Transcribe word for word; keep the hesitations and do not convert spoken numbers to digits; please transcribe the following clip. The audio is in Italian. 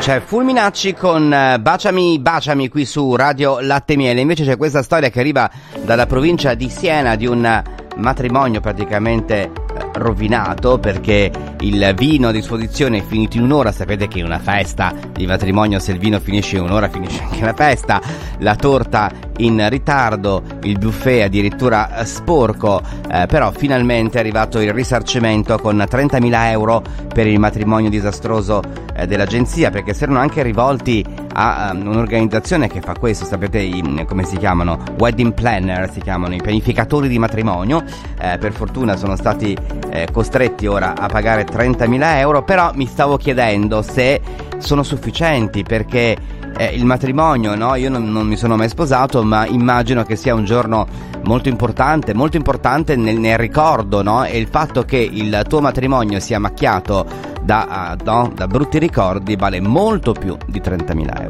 C'è Fulminacci con uh, Baciami, Baciami qui su Radio Latte e Miele. Invece c'è questa storia che arriva dalla provincia di Siena di un matrimonio praticamente rovinato perché il vino a disposizione è finito in un'ora. Sapete che in una festa di matrimonio, se il vino finisce in un'ora finisce anche la festa. La torta in ritardo, il buffet addirittura sporco, eh, però finalmente è arrivato il risarcimento con trentamila euro per il matrimonio disastroso eh, dell'agenzia, perché si erano anche rivolti a um, un'organizzazione che fa questo, sapete i, come si chiamano? Wedding planner si chiamano, i pianificatori di matrimonio. Eh, per fortuna sono stati eh, costretti ora a pagare trentamila euro, però mi stavo chiedendo se sono sufficienti, perché eh, il matrimonio, no? Io non, non mi sono mai sposato, ma immagino che sia un giorno molto importante, molto importante nel, nel ricordo, no? E il fatto che il tuo matrimonio sia macchiato da, uh, no? da brutti ricordi vale molto più di trentamila euro.